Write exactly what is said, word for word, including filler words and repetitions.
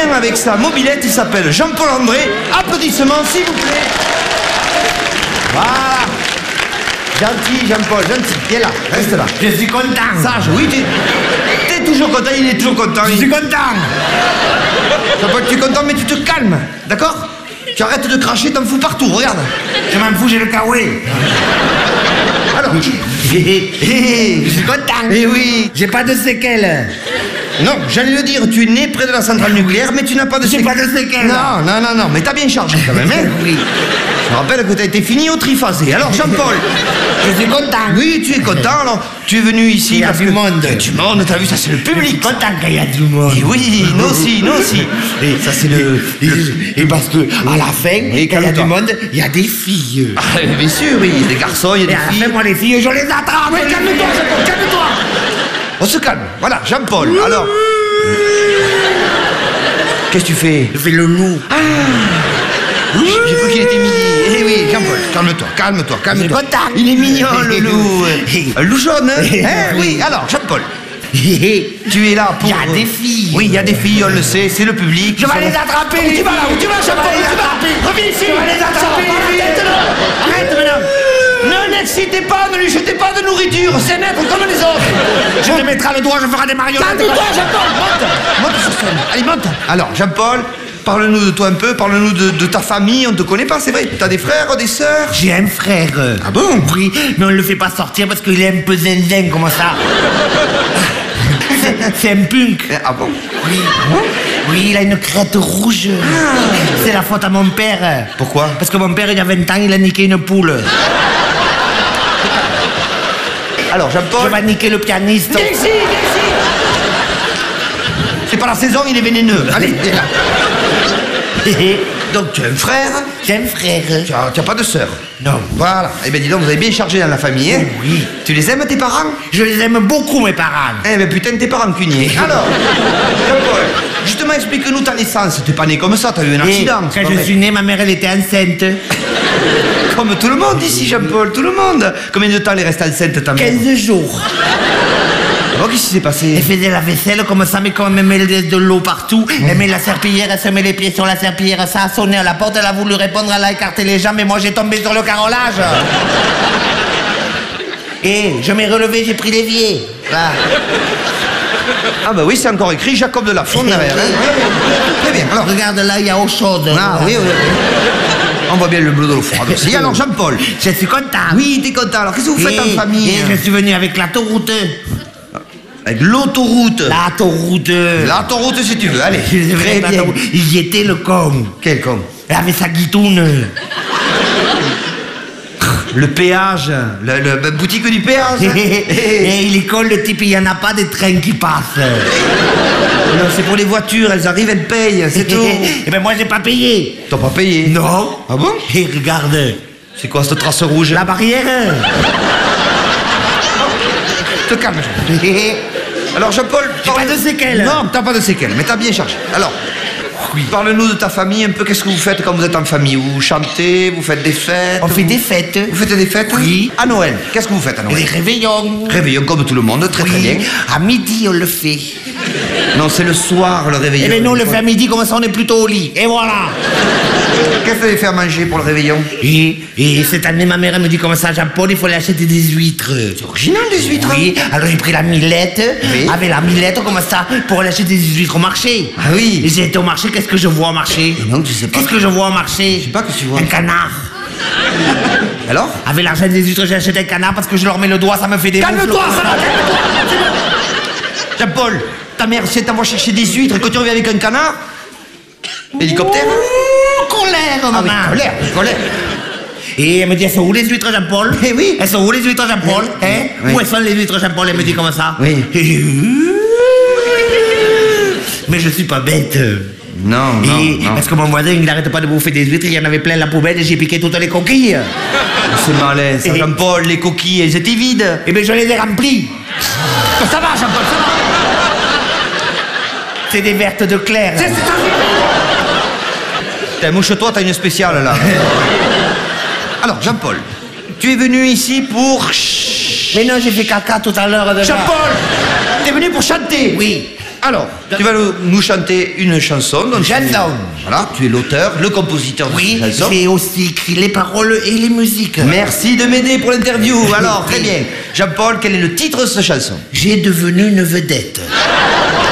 vient avec sa mobilette, il s'appelle Jean-Paul André. Applaudissements, s'il vous plaît. Voilà. Gentil, Jean-Paul, gentil. Viens là, reste là. Je suis content. Sage, oui, t'es, t'es toujours content, il est toujours content. Je suis content. Jean-Paul, tu es content, mais tu te calmes, d'accord? Tu arrêtes de cracher, t'en fous partout, regarde. Je m'en fous, j'ai le kawaii. Alors, je suis content. Eh oui. J'ai pas de séquelles. Non, j'allais le dire, tu es né près de la centrale nucléaire, mais tu n'as pas de J'ai séquelles. pas de séquelles. Non, non, non, non, mais t'as bien chargé quand même, hein? Oui. Je me rappelle que t'as été fini au triphasé. Alors, Jean-Paul. Je suis content. Oui, tu es content, alors tu es venu ici. Il y a parce du que- monde. Il y a du monde, t'as vu, ça c'est le Je suis public. content qu'il y a du monde. Et oui, nous aussi, nous aussi. Et Ça c'est le... Et, et parce que à la fin, Oui, quand il y a du calme-toi. monde, il y a des filles. Ah, bien sûr, oui, il y a des garçons, il y a Et des à la filles. fin, moi, les filles, je les attrape. Oui, calme-toi, Jean-Paul, calme-toi. On se calme. Voilà, Jean-Paul, alors... Qu'est-ce que tu fais? Je fais le loup. J'ai cru qu'il était midi. Eh oui, Jean-Paul, calme-toi, calme-toi, calme-toi. Je suis content. Il est mignon, le loup. Un loup jaune, hein? Hein, oui, alors, Jean-Paul, tu es là pour... Il y a des filles. Oui, il y a des filles, on le sait, c'est le public. Je vais les attraper. Où tu vas là? Où tu vas, Jean-Paul? Je vais Où les tu vas? attraper. Reviens ici. Je vais les attraper. Sors, les filles. arrête, là. Arrête, madame. Ne l'excitez pas, ne lui jetez pas de nourriture, c'est maître comme les autres. Je te mettrai le doigt, je ferai des marionnettes. Calme-toi, Jean-Paul, monte. Monte sur scène. Allez, monte. Alors, Jean-Paul, parle-nous de toi un peu, parle-nous de, de ta famille, on ne te connaît pas, c'est vrai. T'as des frères, des sœurs? J'ai un frère. Ah bon? Oui, mais on le fait pas sortir parce qu'il est un peu zinzin, comme ça. C'est- C'est un punk. Ah bon? Oui. Oui, il a une crête rouge. C'est la faute à mon père. Pourquoi? Parce que mon père, il y a vingt ans, il a niqué une poule. Alors, Je Jean-Paul... vais niquer le pianiste. Viens ici, viens ici. C'est pas la saison, il est vénéneux. Allez, viens là. Donc, tu as un frère, J'ai un frère. tu as, tu as pas de sœur. Non. Voilà. Eh bien, dis donc, vous avez bien chargé dans la famille, hein? Oui. Tu les aimes, tes parents? Je les aime beaucoup, mes parents. Eh ben putain, tes parents cuniers. Alors, Jean-Paul, justement, explique-nous ta naissance. T'es pas né comme ça, t'as eu un Et accident. c'est quand pas je vrai. suis né, ma mère, elle était enceinte. Comme tout le monde ici, Jean-Paul, tout le monde. Combien de temps elle est restée enceinte, ta mère? quinze jours. Oh, qu'est-ce qui s'est passé? Elle faisait la vaisselle comme ça, mais comme elle met de l'eau partout, elle met la serpillière, elle se met les pieds sur la serpillière, ça a sonné à la porte, elle a voulu répondre, elle a écarté les jambes, et moi j'ai tombé sur le carrelage. Et je m'ai relevé, j'ai pris l'évier. Là. Ah bah oui, c'est encore écrit Jacob de la Fonde derrière. Hein? Très bien, alors... Regarde là, il y a eau chaude. Ah oui, oui. On voit bien le bleu de l'eau froide aussi. Alors, Jean-Paul. Je suis content. Oui, t'es content. Alors, qu'est-ce que vous faites Et- en famille? Et je suis venu avec l'autoroute. Avec l'autoroute. L'autoroute. L'autoroute, si tu veux. Allez, Je suis venu très avec bien. l'autoroute. Il y était le con. Quel con? Elle avait sa guitoune. Le péage. Le, le- la boutique du péage. Et il est con, le type, il n'y en a pas des trains qui passent. Non, c'est pour les voitures, elles arrivent, elles payent, c'est tout. Et ben moi, j'ai pas payé. T'as pas payé? Non. Ah bon? Et regarde, C'est quoi cette trace rouge? la barrière. Te calme. Alors, Jean-Paul... J'ai pas de séquelles. Non, t'as pas de séquelles, mais t'as bien chargé. Alors, parle-nous de ta famille un peu. Qu'est-ce que vous faites quand vous êtes en famille? Vous chantez, vous faites des fêtes? On fait vous- des fêtes. Vous faites des fêtes? Oui. À Noël. Qu'est-ce que vous faites à Noël? Des réveillons. Réveillon comme tout le monde, très très bien. Oui. À midi, on le fait. Non, c'est le soir le réveillon. Eh ben nous, on le fait à midi, comme ça, on est plutôt au lit. Et voilà. Qu'est-ce que vous allez faire manger pour le réveillon? Et, et cette année, ma mère, elle me dit comme ça, Jean-Paul, il faut aller acheter des huîtres. C'est original, des huîtres. Oui, alors j'ai pris la millette, Oui. avec la millette comme ça, pour aller acheter des huîtres au marché. Ah oui. Et j'ai été au marché, qu'est-ce que je vois au marché? Non, tu sais pas. Qu'est-ce que je vois au marché? Je sais pas que tu vois. Un canard. Alors? Avec l'argent des huîtres, j'ai acheté un canard parce que je leur mets le doigt, ça me fait des Calme-toi, bouffes. ça va, calme-toi. Jean-Paul, ta mère, si elle t'envoie chercher des huîtres et que tu reviens avec un canard? Hélicoptère? Ouh, colère, Ah maman. oui, colère, colère. Et elle me dit, elles sont où les huîtres, Jean-Paul? Eh oui. Elles sont où les huîtres, Jean-Paul? Oui. Hein? Oui. Où elles sont les huîtres, Jean-Paul? Elle me dit comme ça. Oui. Mais je suis pas bête. Non, non, Et non. parce que mon voisin, il n'arrête pas de bouffer des huîtres, il y en avait plein la poubelle et j'ai piqué toutes les coquilles. C'est malin, ça. Et- Jean-Paul, les coquilles, elles étaient vides. Et bien je les ai remplies. Ça va, Jean-Paul, ça va. C'est des vertes de clair. C'est- c'est- T'as mouche-toi, t'as une spéciale, là. Alors, Jean-Paul, tu es venu ici pour... Mais non, j'ai fait caca tout à l'heure. déjà. Jean-Paul, t'es venu pour chanter. Oui. Alors, tu vas nous chanter une chanson. Donc Chanson. Tu, voilà, tu es l'auteur, le compositeur de Oui, cette chanson. j'ai aussi écrit les paroles et les musiques. Merci de m'aider pour l'interview. Alors, très bien. Jean-Paul, quel est le titre de cette chanson? J'ai devenu une vedette.